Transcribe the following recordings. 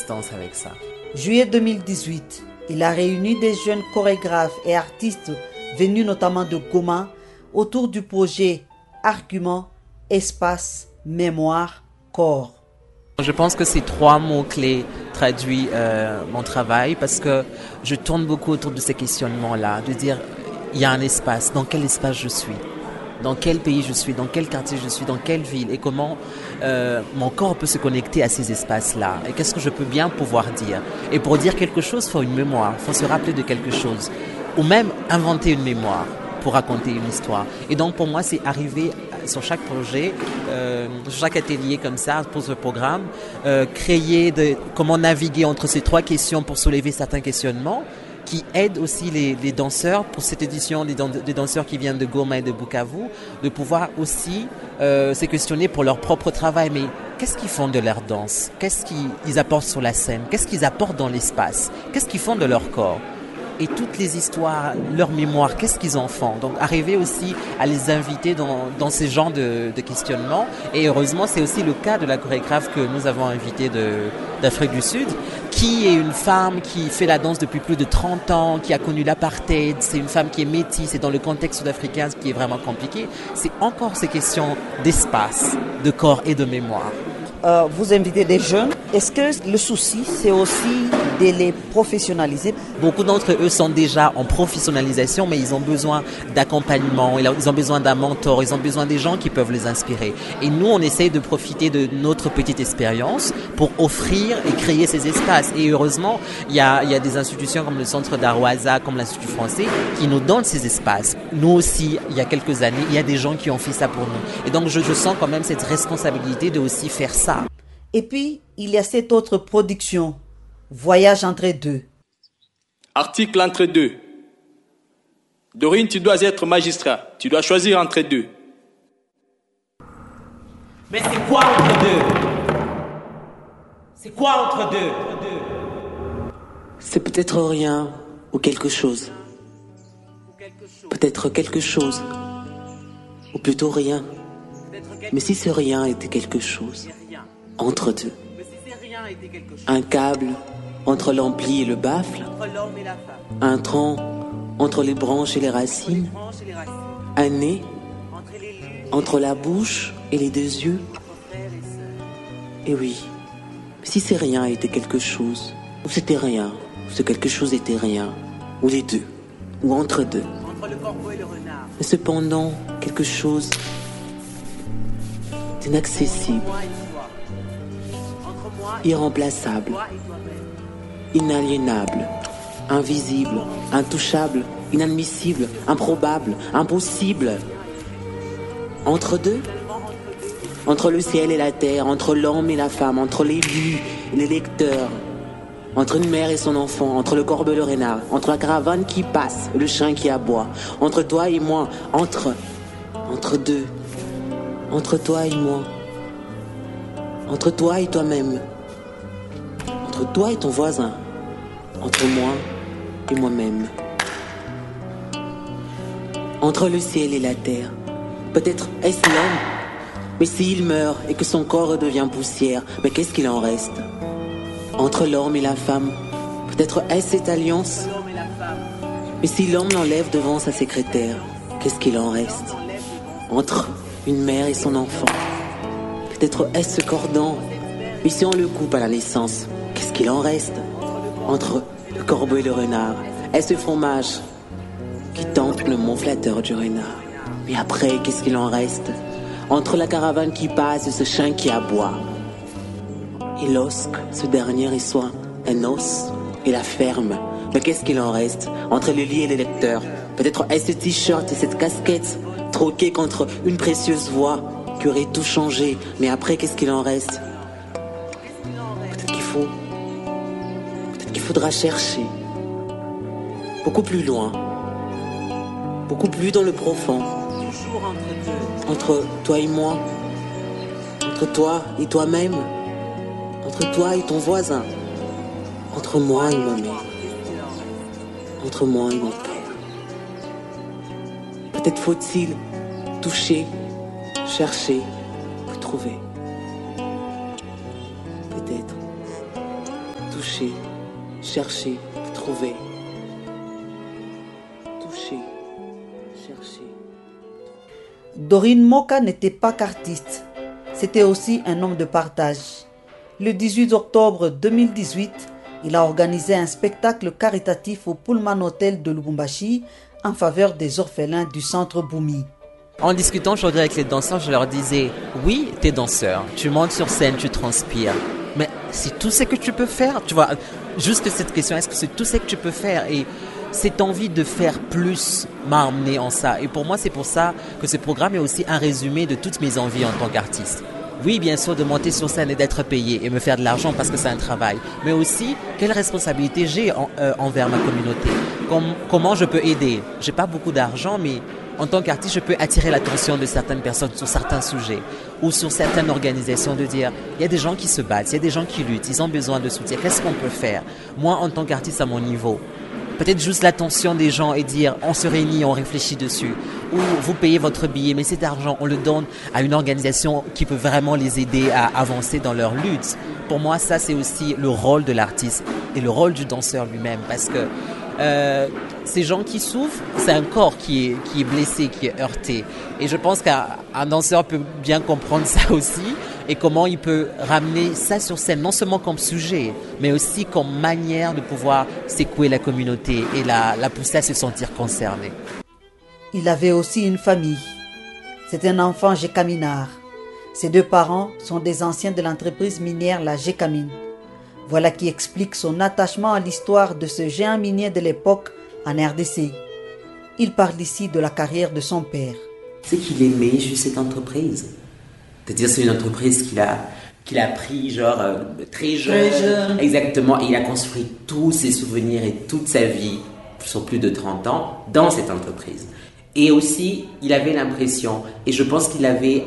distance avec ça. Juillet 2018, il a réuni des jeunes chorégraphes et artistes venus notamment de Goma autour du projet Argument, Espace, Mémoire, Corps. Je pense que ces 3 mots-clés traduisent mon travail parce que je tourne beaucoup autour de ces questionnements-là, de dire il y a un espace, dans quel espace je suis, dans quel pays je suis, dans quel quartier je suis, dans quelle ville et comment mon corps peut se connecter à ces espaces-là et qu'est-ce que je peux bien pouvoir dire. Et pour dire quelque chose, il faut une mémoire, il faut se rappeler de quelque chose ou même inventer une mémoire pour raconter une histoire. Et donc pour moi, c'est arriver sur chaque projet, sur chaque atelier comme ça, pour ce programme, comment naviguer entre ces 3 questions pour soulever certains questionnements qui aident aussi les danseurs, pour cette édition, des danseurs qui viennent de Goma et de Bukavu, de pouvoir aussi se questionner pour leur propre travail. Mais qu'est-ce qu'ils font de leur danse? Qu'est-ce qu'ils apportent sur la scène? Qu'est-ce qu'ils apportent dans l'espace? Qu'est-ce qu'ils font de leur corps? Et toutes les histoires, leur mémoire, qu'est-ce qu'ils en font? Donc arriver aussi à les inviter dans ces genres de questionnements. Et heureusement, c'est aussi le cas de la chorégraphe que nous avons invitée d'Afrique du Sud, qui est une femme qui fait la danse depuis plus de 30 ans, qui a connu l'apartheid. C'est une femme qui est métisse et dans le contexte sud-africain, ce qui est vraiment compliqué. C'est encore ces questions d'espace, de corps et de mémoire. Vous invitez des jeunes. Est-ce que le souci, c'est aussi de les professionnaliser? Beaucoup d'entre eux sont déjà en professionnalisation, mais ils ont besoin d'accompagnement, ils ont besoin d'un mentor, ils ont besoin des gens qui peuvent les inspirer. Et nous, on essaye de profiter de notre petite expérience pour offrir et créer ces espaces. Et heureusement, il y a des institutions comme le Centre d'Arwaza, comme l'Institut français, qui nous donnent ces espaces. Nous aussi, il y a quelques années, il y a des gens qui ont fait ça pour nous. Et donc, je sens quand même cette responsabilité de aussi faire ça. Et puis, il y a cette autre production, Voyage entre deux. Article entre deux. Dorine, tu dois être magistrat. Tu dois choisir entre deux. Mais c'est quoi entre deux? C'est quoi entre deux? C'est peut-être rien ou quelque chose. Peut-être quelque chose. Ou plutôt rien. Mais si ce rien était quelque chose, entre deux. Un câble entre l'ampli et le baffle. Un tronc entre les branches et les racines. Un nez entre la bouche et les 2 yeux. Et oui, si ces rien était quelque chose, ou c'était rien, ou ce quelque chose était rien, ou les deux, ou entre deux. Mais cependant, quelque chose d'inaccessible, irremplaçable, inaliénable, invisible, intouchable, inadmissible, improbable, impossible. Entre deux, entre le ciel et la terre, entre l'homme et la femme, entre l'élu et les lecteurs, entre une mère et son enfant, entre le corbeau et le renard, entre la caravane qui passe et le chien qui aboie, entre toi et moi, entre deux, entre toi et moi, entre toi et toi-même, entre toi et ton voisin, entre moi et moi-même, entre le ciel et la terre. Peut-être est-ce l'homme, mais s'il meurt et que son corps redevient poussière, mais qu'est-ce qu'il en reste? Entre l'homme et la femme, peut-être est-ce cette alliance, mais si l'homme l'enlève devant sa secrétaire, qu'est-ce qu'il en reste? Entre une mère et son enfant, peut-être est-ce ce cordon, mais si on le coupe à la naissance, qu'est-ce qu'il en reste? Entre le corbeau et le renard, est-ce ce fromage qui tente le mot flatteur du renard? Mais après, qu'est-ce qu'il en reste? Entre la caravane qui passe et ce chien qui aboie. Et lorsque ce dernier est soit un os et la ferme, mais qu'est-ce qu'il en reste? Entre le lit et les lecteurs, peut-être est-ce ce t-shirt et cette casquette troquée contre une précieuse voix qui aurait tout changé, mais après, qu'est-ce qu'il en reste? Peut-être qu'il faudra chercher beaucoup plus loin, beaucoup plus dans le profond. Entre toi et moi, entre toi et toi-même, entre toi et ton voisin, entre moi et ma mère, entre moi et mon père. Peut-être faut-il toucher, chercher, pour trouver. Peut-être. toucher, chercher, trouver. Toucher, chercher. Dorine Moka n'était pas qu'artiste, c'était aussi un homme de partage. Le 18 octobre 2018, il a organisé un spectacle caritatif au Pullman Hotel de Lubumbashi en faveur des orphelins du centre Boumi. En discutant aujourd'hui avec les danseurs, je leur disais, oui, t'es danseur, tu montes sur scène, tu transpires, mais c'est tout ce que tu peux faire, tu vois, juste cette question, est-ce que c'est tout ce que tu peux faire? Et cette envie de faire plus m'a emmené en ça. Et pour moi, c'est pour ça que ce programme est aussi un résumé de toutes mes envies en tant qu'artiste. Oui, bien sûr, de monter sur scène et d'être payé et me faire de l'argent parce que c'est un travail. Mais aussi, quelle responsabilité j'ai envers ma communauté. Comment je peux aider. J'ai pas beaucoup d'argent, mais en tant qu'artiste, je peux attirer l'attention de certaines personnes sur certains sujets ou sur certaines organisations de dire, il y a des gens qui se battent, il y a des gens qui luttent, ils ont besoin de soutien. Qu'est-ce qu'on peut faire? Moi, en tant qu'artiste à mon niveau, peut-être juste l'attention des gens et dire on se réunit, on réfléchit dessus. Ou vous payez votre billet, mais cet argent, on le donne à une organisation qui peut vraiment les aider à avancer dans leur lutte. Pour moi, ça, c'est aussi le rôle de l'artiste et le rôle du danseur lui-même. Parce que ces gens qui souffrent, c'est un corps qui est blessé, qui est heurté. Et je pense qu'un danseur peut bien comprendre ça aussi. Et comment il peut ramener ça sur scène, non seulement comme sujet, mais aussi comme manière de pouvoir secouer la communauté et la pousser à se sentir concernée. Il avait aussi une famille. C'est un enfant Gécaminard. Ses deux parents sont des anciens de l'entreprise minière La Gécamine. Voilà qui explique son attachement à l'histoire de ce géant minier de l'époque en RDC. Il parle ici de la carrière de son père. C'est qu'il aimait juste cette entreprise. C'est-à-dire c'est une entreprise qu'il a pris genre très jeune. Exactement, et il a construit tous ses souvenirs et toute sa vie sur plus de 30 ans dans cette entreprise. Et aussi, il avait l'impression, et je pense qu'il avait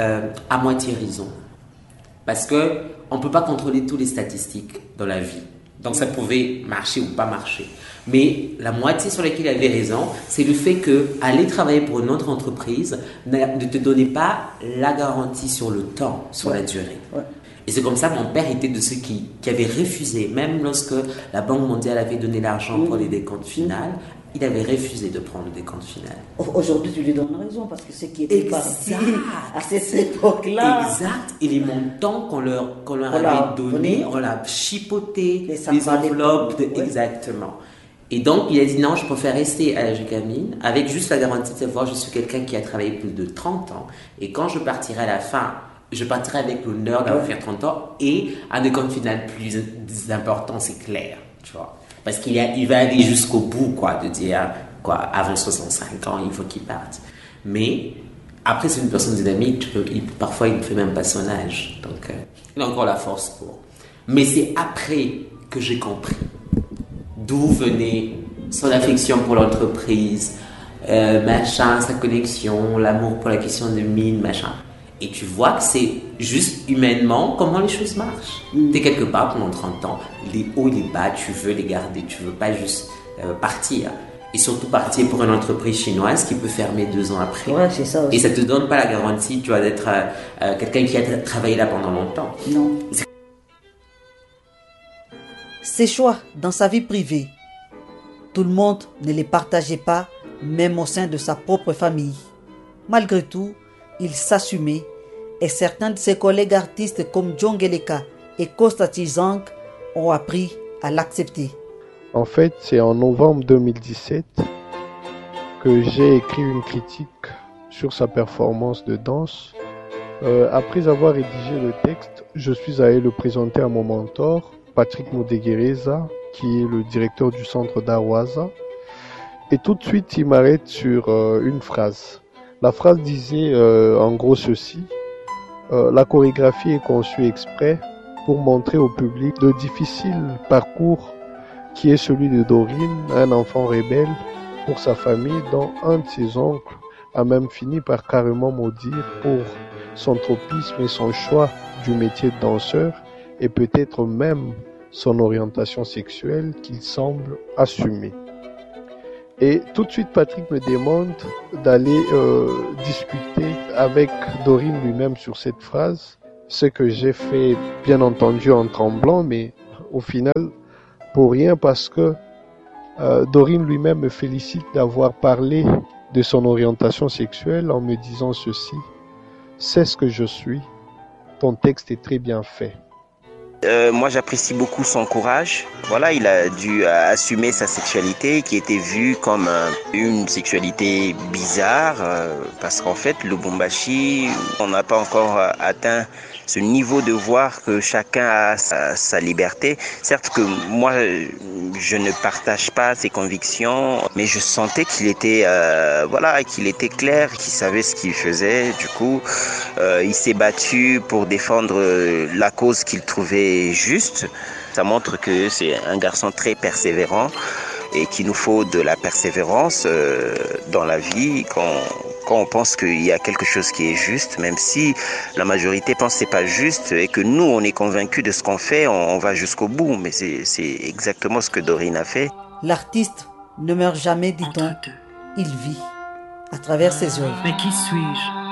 à moitié raison, parce que on peut pas contrôler toutes les statistiques dans la vie. Donc ça pouvait marcher ou pas marcher. Mais la moitié sur laquelle il avait raison, c'est le fait que aller travailler pour une autre entreprise ne te donnait pas la garantie sur le temps, sur la durée. Ouais. Et c'est comme ça que mon père était de ceux qui avaient refusé, même lorsque la Banque mondiale avait donné l'argent pour les décomptes finales, il avait refusé de prendre le décompte final. Aujourd'hui, tu lui donnes raison parce que ce qui était parti à cette époque-là. Exact. Et les montants qu'on leur avait donnés, on l'a chipoté, les enveloppes. Exactement. Et donc, il a dit non, je préfère rester à la Gécamine avec juste la garantie de savoir que je suis quelqu'un qui a travaillé plus de 30 ans. Et quand je partirai à la fin, je partirai avec l'honneur d'avoir fait 30 ans et un décompte final plus important, c'est clair, tu vois. Parce qu'il va aller jusqu'au bout, quoi, de dire, quoi, avant 65 ans, il faut qu'il parte. Mais, après, c'est une personne dynamique, parfois, il ne fait même pas son âge. Donc, il a encore la force pour. Mais c'est après que j'ai compris d'où venait son affection pour l'entreprise, machin, sa connexion, l'amour pour la question de mine, machin. Et tu vois que c'est juste humainement comment les choses marchent. Tu es quelque part pendant 30 ans, les hauts et les bas, tu veux les garder, tu veux pas juste partir. Et surtout partir pour une entreprise chinoise qui peut fermer 2 ans après. Ouais, c'est ça aussi. Et ça te donne pas la garantie, tu vois, d'être quelqu'un qui a travaillé là pendant longtemps. Non. Ses choix dans sa vie privée, tout le monde ne les partageait pas, même au sein de sa propre famille. Malgré tout, il s'assumait et certains de ses collègues artistes comme John Geleka et Costa Tizang ont appris à l'accepter. En fait, c'est en novembre 2017 que j'ai écrit une critique sur sa performance de danse. Après avoir rédigé le texte, je suis allé le présenter à mon mentor, Patrick Mudegereza, qui est le directeur du centre d'Awaza. Et tout de suite, il m'arrête sur une phrase. La phrase disait en gros ceci: la chorégraphie est conçue exprès pour montrer au public le difficile parcours qui est celui de Dorine, un enfant rebelle pour sa famille dont un de ses oncles a même fini par carrément maudire pour son tropisme et son choix du métier de danseur et peut-être même son orientation sexuelle qu'il semble assumer. Et tout de suite, Patrick me demande d'aller discuter avec Dorine lui-même sur cette phrase, ce que j'ai fait bien entendu en tremblant, mais au final, pour rien parce que Dorine lui-même me félicite d'avoir parlé de son orientation sexuelle en me disant ceci. C'est ce que je suis. Ton texte est très bien fait. Moi, j'apprécie beaucoup son courage. Voilà, il a dû assumer sa sexualité qui était vue comme une sexualité bizarre parce qu'en fait, le Lubumbashi, on n'a pas encore atteint ce niveau de voir que chacun a sa liberté. Certes que moi, je ne partage pas ses convictions, mais je sentais qu'il était, qu'il était clair, qu'il savait ce qu'il faisait. Du coup, il s'est battu pour défendre la cause qu'il trouvait juste. Ça montre que c'est un garçon très persévérant et qu'il nous faut de la persévérance dans la vie quand on pense qu'il y a quelque chose qui est juste, même si la majorité pense que c'est pas juste et que nous, on est convaincus de ce qu'on fait, on va jusqu'au bout. Mais c'est exactement ce que Dorine a fait. L'artiste ne meurt jamais, dit-on. Il vit à travers ses œuvres. Mais qui suis-je?